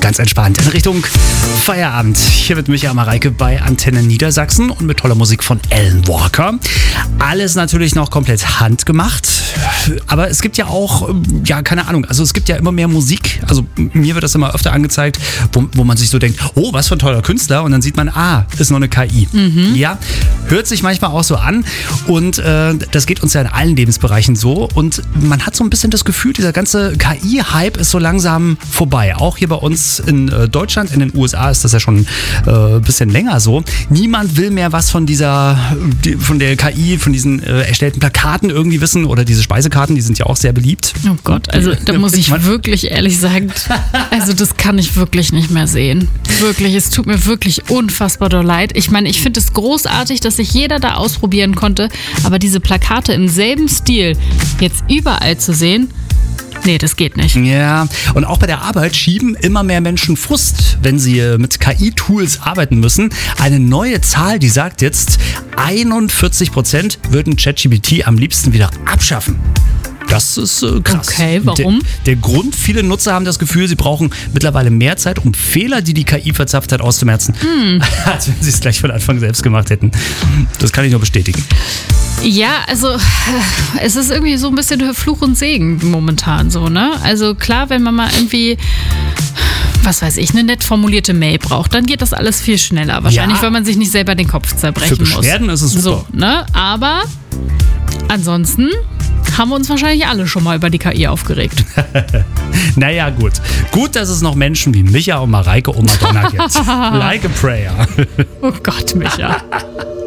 ganz entspannt in Richtung Feierabend. Hier mit Micha Mareike bei Antenne Niedersachsen und mit toller Musik von Alan Walker. Alles natürlich noch komplett handgemacht, aber es gibt ja auch, keine Ahnung, also es gibt ja immer mehr Musik, also mir wird das immer öfter angezeigt, wo man sich so denkt, oh, was für ein toller Künstler, und dann sieht man, ist noch eine KI. Ja, hört sich manchmal auch so an und das geht uns ja in allen Lebensbereichen so und man hat so ein bisschen das Gefühl, dieser ganze KI-Hype ist so langsam vorbei. Auch hier bei uns in Deutschland, in den USA ist das ja schon ein bisschen länger so. Niemand will mehr was von der KI, von diesen erstellten Plakaten irgendwie wissen oder diese Speisekarten, die sind ja auch sehr beliebt. Oh Gott, also da muss ich wirklich ehrlich sagen, also das kann ich wirklich nicht mehr sehen. Wirklich, es tut mir wirklich unfassbar doll leid. Ich meine, ich finde es großartig, dass sich jeder da ausprobieren konnte, aber diese Plakate im selben Stil jetzt überall zu sehen, nee, das geht nicht. Ja, und auch bei der Arbeit schieben immer mehr Menschen Frust, wenn sie mit KI-Tools arbeiten müssen. Eine neue Zahl, die sagt jetzt, 41% würden ChatGPT am liebsten wieder abschaffen. Das ist krass. Okay, warum? Der Grund, viele Nutzer haben das Gefühl, sie brauchen mittlerweile mehr Zeit, um Fehler, die KI verzapft hat, auszumerzen, als wenn sie es gleich von Anfang selbst gemacht hätten. Das kann ich nur bestätigen. Ja, also es ist irgendwie so ein bisschen Fluch und Segen momentan so, ne? Also klar, wenn man mal irgendwie, was weiß ich, eine nett formulierte Mail braucht, dann geht das alles viel schneller. Wahrscheinlich, weil man sich nicht selber den Kopf zerbrechen muss. Für Beschwerden ist es super. So, ne? Aber ansonsten haben wir uns wahrscheinlich alle schon mal über die KI aufgeregt. Naja, gut. Gut, dass es noch Menschen wie Micha und Mareike und Madonna gibt. Like a prayer. Oh Gott, Micha.